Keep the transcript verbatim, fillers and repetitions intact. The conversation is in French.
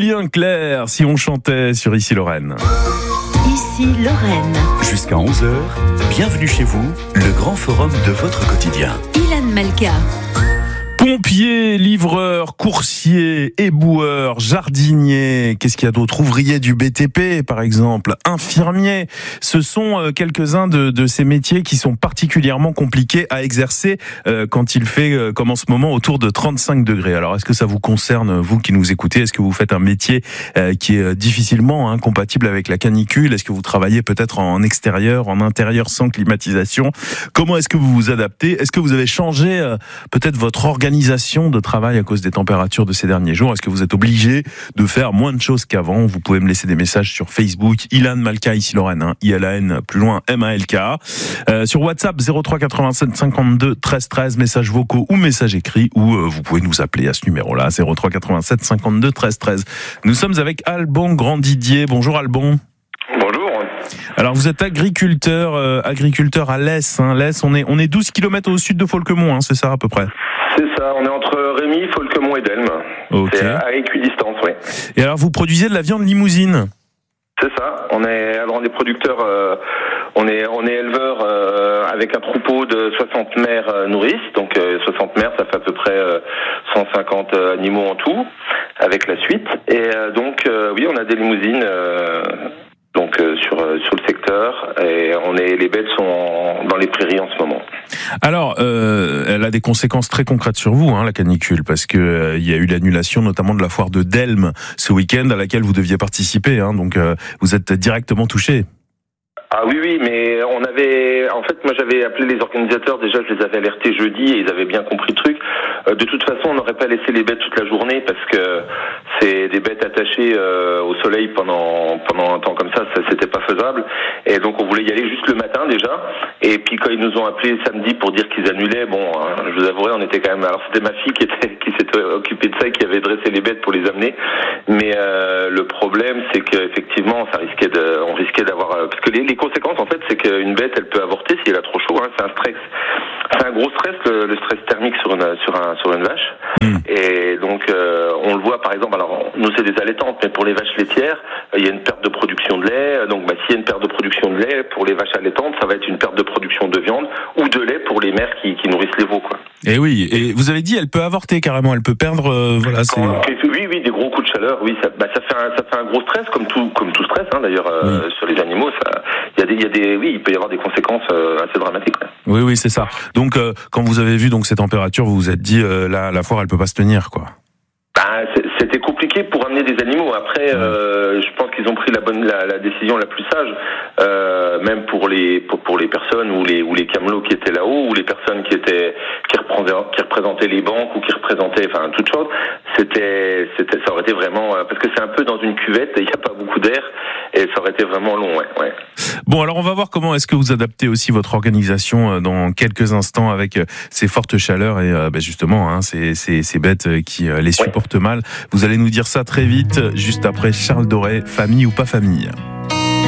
Julien Clerc, si on chantait sur Ici Lorraine. Ici Lorraine. Jusqu'à onze heures, bienvenue chez vous, le grand forum de votre quotidien. Ilan Malka. Pompiers, livreurs, coursiers, éboueurs, jardiniers, qu'est-ce qu'il y a d'autre ? Ouvriers du B T P, par exemple, infirmiers. Ce sont quelques-uns de, de ces métiers qui sont particulièrement compliqués à exercer euh, quand il fait, euh, comme en ce moment, autour de trente-cinq degrés. Alors, est-ce que ça vous concerne, vous qui nous écoutez ? Est-ce que vous faites un métier euh, qui est difficilement hein, compatible avec la canicule ? Est-ce que vous travaillez peut-être en extérieur, en intérieur sans climatisation ? Comment est-ce que vous vous adaptez ? Est-ce que vous avez changé euh, peut-être votre organisation de travail à cause des températures de ces derniers jours? Est-ce que vous êtes obligé de faire moins de choses qu'avant? Vous pouvez me laisser des messages sur Facebook, Ilan Malka, Ici Lorraine, hein, I L A N, plus loin, M A L K. Euh, sur WhatsApp, zéro trois quatre-vingt-sept cinquante-deux treize treize, messages vocaux ou messages écrits, ou euh, vous pouvez nous appeler à ce numéro-là, zéro trois quatre-vingt-sept cinquante-deux treize treize. Nous sommes avec Alban Grandidier. Bonjour Alban. Bonjour. Alors vous êtes agriculteur, euh, agriculteur à Lès. Hein. Lès, on est on est douze kilomètres au sud de Folquemont, hein, c'est ça à peu près. C'est ça, on est entre Rémy, Folquemont et Delme. Ok. C'est à équidistance, oui. Et alors vous produisez de la viande limousine. C'est ça. On est alors on est producteur, euh, on est on est éleveur euh, avec un troupeau de soixante mères euh, nourrices. Donc euh, soixante mères, ça fait à peu près euh, cent cinquante euh, animaux en tout, avec la suite. Et euh, donc euh, oui, on a des limousines. Euh, Donc euh, sur euh, sur le secteur, et on est les bêtes sont en, dans les prairies en ce moment. Alors, euh, elle a des conséquences très concrètes sur vous, hein, la canicule, parce que euh, il y a eu l'annulation notamment de la foire de Delme ce week-end à laquelle vous deviez participer. Hein, donc euh, vous êtes directement touché. Ah oui, oui, mais on avait... En fait, moi, j'avais appelé les organisateurs. Déjà, je les avais alertés jeudi et ils avaient bien compris le truc. Euh, de toute façon, on n'aurait pas laissé les bêtes toute la journée parce que c'est des bêtes attachées euh, au soleil pendant pendant un temps comme ça, ça c'était pas faisable. Et donc, on voulait y aller juste le matin déjà. Et puis, quand ils nous ont appelé samedi pour dire qu'ils annulaient, bon, hein, je vous avouerai, on était quand même... Alors, c'était ma fille qui était qui s'était occupée de ça et qui avait dressé les bêtes pour les amener. Mais euh, le problème, c'est qu'effectivement, ça risquait de... on risquait d'avoir... Parce que les, les conséquences, en fait, c'est qu'une bête, elle peut avorter si elle a trop chaud. Hein. C'est un stress, c'est un gros stress, le, le stress thermique sur une sur un sur une vache. Mmh. Et donc, euh, on le voit par exemple. Alors, nous c'est des allaitantes, mais pour les vaches laitières, il y a une perte de production de lait. Donc, bah, s'il y a une perte de production de lait pour les vaches allaitantes, ça va être une perte de production de viande ou de lait pour les mères qui, qui nourrissent les veaux, quoi. Et oui. Et vous avez dit, elle peut avorter carrément. Elle peut perdre. Euh, voilà. C'est... Oui, oui, des gros coups de chaleur. Oui, ça, bah, ça fait un, ça fait un gros stress, comme tout, comme tout stress, hein, d'ailleurs, euh, oui. Sur les animaux. Ça, il y a des, il y a des, oui, il peut y avoir des conséquences euh, assez dramatiques. Ouais. Oui, oui, c'est ça. Donc, euh, quand vous avez vu donc ces températures, vous vous êtes dit, euh, la, la foire, elle peut pas se tenir, quoi. Bah, c'était compliqué pour amener des animaux. Après, euh, je pense qu'ils ont pris la bonne, la, la décision la plus sage, euh, même pour les pour, pour les personnes ou les ou les camelots qui étaient là-haut, ou les personnes qui étaient qui représentaient, qui représentaient les banques ou qui représentaient, enfin toutes choses. C'était c'était ça aurait été vraiment parce que c'est un peu dans une cuvette, il n'y a pas beaucoup d'air et ça aurait été vraiment long, ouais, ouais. Bon, alors on va voir comment est-ce que vous adaptez aussi votre organisation dans quelques instants avec ces fortes chaleurs et ben justement hein, ces, ces ces bêtes qui les supportent. Ouais. Mal. Vous allez nous dire ça très vite, juste après Charles Doré, famille ou pas famille.